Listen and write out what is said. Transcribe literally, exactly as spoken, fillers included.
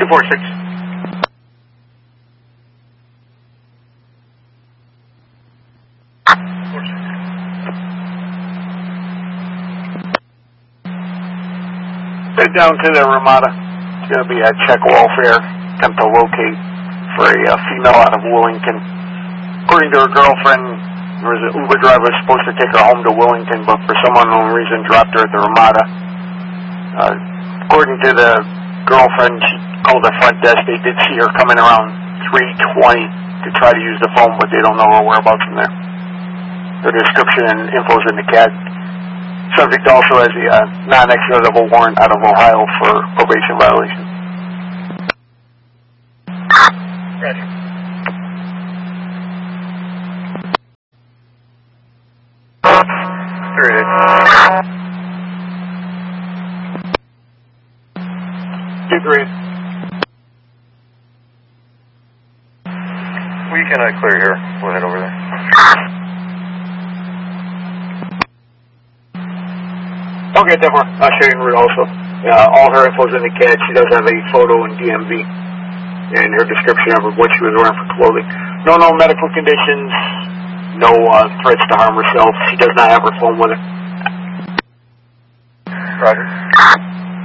two four six. Head down to the Ramada. It's going to be at check welfare. Attempt to locate for a uh, female out of Willington. According to her girlfriend, there was an Uber driver supposed to take her home to Willington, but for some unknown reason dropped her at the Ramada. Uh, according to the girlfriend, she called the front desk. They did see her coming around three twenty to try to use the phone, but they don't know her whereabouts from there. The description and info is in the C A D. Subject also has the uh, non-extraditable warrant out of Ohio for probation violation. Roger. Three eight. Two three. We can uh, clear here. We'll head over there. Okay, Deborah. I'll show you in route also. Uh, all her info's in the C A D. She does have a photo in D M V and her description of what she was wearing for clothing. No, no medical conditions. No uh, threats to harm herself. She does not have her phone with her. Roger.